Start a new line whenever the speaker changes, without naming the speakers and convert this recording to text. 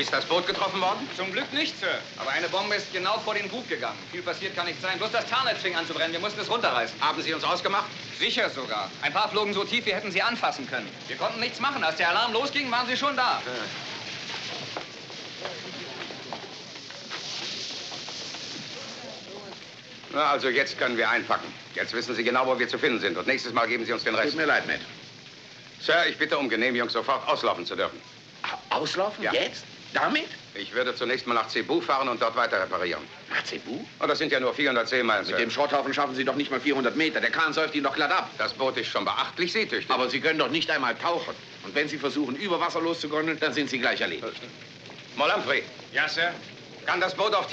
Ist das Boot getroffen worden?
Zum Glück nicht, Sir.
Aber eine Bombe ist genau vor den Bug gegangen. Viel passiert kann nicht sein. Bloß das Tarnnetz fing an zu brennen. Wir mussten es runterreißen. Haben Sie uns ausgemacht?
Sicher sogar. Ein paar flogen so tief, wir hätten sie anfassen können. Wir konnten nichts machen. Als der Alarm losging, waren sie schon da.
Na, also jetzt können wir einpacken. Jetzt wissen Sie genau, wo wir zu finden sind. Und nächstes Mal geben Sie uns den Rest.
Tut mir leid, Matt.
Sir, ich bitte um Genehmigung, sofort auslaufen zu dürfen.
Auslaufen?
Ja.
Jetzt? Damit?
Ich würde zunächst mal nach Cebu fahren und dort weiter reparieren.
Nach Cebu?
Oh, das sind ja nur 400 Seemeilen, Sir.
Mit dem Schrotthaufen schaffen Sie doch nicht mal 400 Meter. Der Kahn säuft Ihnen doch glatt ab.
Das Boot ist schon beachtlich seetüchtig.
Aber Sie können doch nicht einmal tauchen. Und wenn Sie versuchen, über Wasser loszugondeln, dann sind Sie gleich erledigt.
Moll Humphrey,
Ja, Sir.
kann das Boot auf